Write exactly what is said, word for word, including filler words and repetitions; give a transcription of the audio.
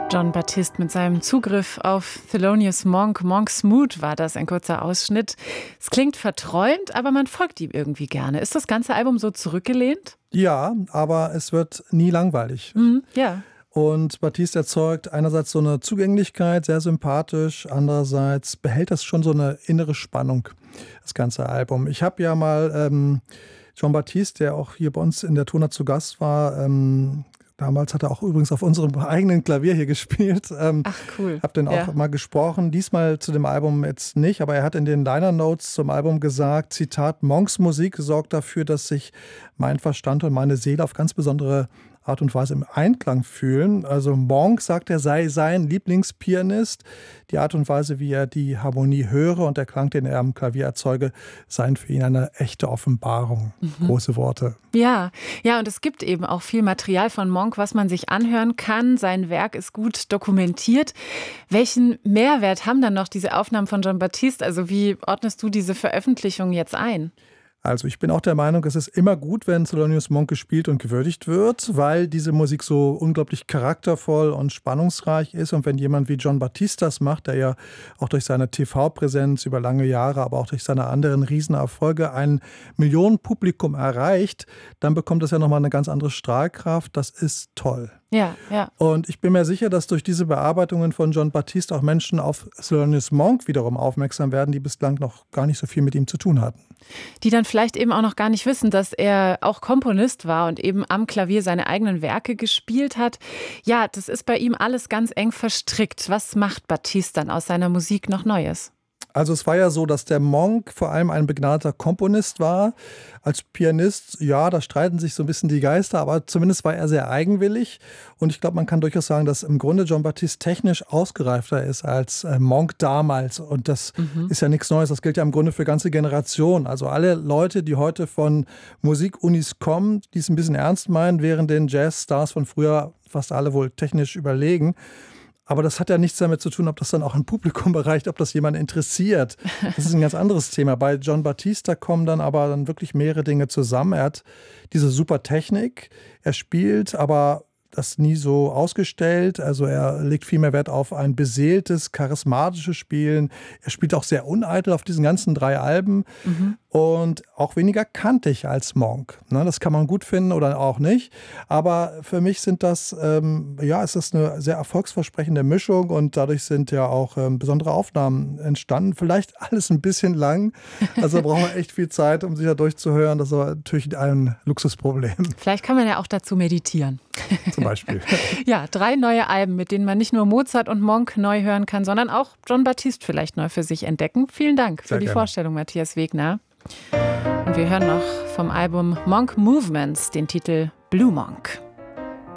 Jon Batiste mit seinem Zugriff auf Thelonious Monk. Monk's Mood war das, ein kurzer Ausschnitt. Es klingt verträumt, aber man folgt ihm irgendwie gerne. Ist das ganze Album so zurückgelehnt? Ja, aber es wird nie langweilig. Mhm, ja. Und Batiste erzeugt einerseits so eine Zugänglichkeit, sehr sympathisch, andererseits behält das schon so eine innere Spannung, das ganze Album. Ich habe ja mal ähm, Jon Batiste, der auch hier bei uns in der Tona zu Gast war, ähm, damals hat er auch übrigens auf unserem eigenen Klavier hier gespielt. Ähm, Ach cool. Hab den auch Ja. mal gesprochen, diesmal zu dem Album jetzt nicht, aber er hat in den Liner Notes zum Album gesagt, Zitat, Monks Musik sorgt dafür, dass sich mein Verstand und meine Seele auf ganz besondere Art und Weise im Einklang fühlen. Also Monk, sagt er, sei sein Lieblingspianist. Die Art und Weise, wie er die Harmonie höre und der Klang, den er am Klavier erzeuge, seien für ihn eine echte Offenbarung. Mhm. Große Worte. Ja, ja, und es gibt eben auch viel Material von Monk, was man sich anhören kann. Sein Werk ist gut dokumentiert. Welchen Mehrwert haben dann noch diese Aufnahmen von Jon Batiste? Also wie ordnest du diese Veröffentlichung jetzt ein? Also ich bin auch der Meinung, es ist immer gut, wenn Thelonious Monk gespielt und gewürdigt wird, weil diese Musik so unglaublich charaktervoll und spannungsreich ist. Und wenn jemand wie Jon Batiste das macht, der ja auch durch seine T V-Präsenz über lange Jahre, aber auch durch seine anderen Riesenerfolge ein Millionenpublikum erreicht, dann bekommt das ja nochmal eine ganz andere Strahlkraft. Das ist toll. Ja, ja. Und ich bin mir sicher, dass durch diese Bearbeitungen von Jon Batiste auch Menschen auf Thelonious Monk wiederum aufmerksam werden, die bislang noch gar nicht so viel mit ihm zu tun hatten. Die dann vielleicht eben auch noch gar nicht wissen, dass er auch Komponist war und eben am Klavier seine eigenen Werke gespielt hat. Ja, das ist bei ihm alles ganz eng verstrickt. Was macht Batiste dann aus seiner Musik noch Neues? Also es war ja so, dass der Monk vor allem ein begnadeter Komponist war. Als Pianist, ja, da streiten sich so ein bisschen die Geister, aber zumindest war er sehr eigenwillig. Und ich glaube, man kann durchaus sagen, dass im Grunde Jon Batiste technisch ausgereifter ist als äh, Monk damals. Und das mhm. ist ja nichts Neues, das gilt ja im Grunde für ganze Generationen. Also alle Leute, die heute von Musikunis kommen, die es ein bisschen ernst meinen, während den Jazzstars von früher fast alle wohl technisch überlegen. Aber das hat ja nichts damit zu tun, ob das dann auch ein Publikum erreicht, ob das jemand interessiert. Das ist ein ganz anderes Thema. Bei Jon Batiste kommen dann aber dann wirklich mehrere Dinge zusammen. Er hat diese super Technik, er spielt, aber das nie so ausgestellt. Also er legt viel mehr Wert auf ein beseeltes, charismatisches Spielen. Er spielt auch sehr uneitel auf diesen ganzen drei Alben mhm. und auch weniger kantig als Monk. Das kann man gut finden oder auch nicht. Aber für mich sind das, ähm, ja, ist das eine sehr erfolgsversprechende Mischung und dadurch sind ja auch ähm, besondere Aufnahmen entstanden. Vielleicht alles ein bisschen lang. Also braucht man echt viel Zeit, um sich da durchzuhören. Das ist aber natürlich ein Luxusproblem. Vielleicht kann man ja auch dazu meditieren. Zum Beispiel. Ja, drei neue Alben, mit denen man nicht nur Mozart und Monk neu hören kann, sondern auch Jon Batiste vielleicht neu für sich entdecken. Vielen Dank für Sehr die gerne. Vorstellung, Matthias Wegner. Und wir hören noch vom Album Monk Movements den Titel Blue Monk.